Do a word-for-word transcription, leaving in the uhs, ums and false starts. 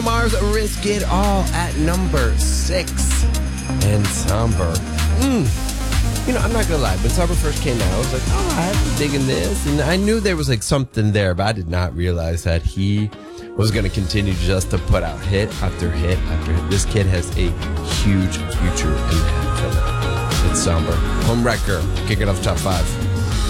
Mars, Risk It All at number six. And Somber. Mm. You know, I'm not going to lie. When Somber first came out, I was like, oh, I'm digging this. And I knew there was like something there, but I did not realize that he was going to continue just to put out hit after hit after hit. This kid has a huge future in the It's Somber. Homewrecker, kicking off top five.